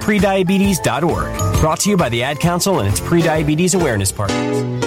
prediabetes.org. Brought to you by the Ad Council and its Prediabetes Awareness Partners.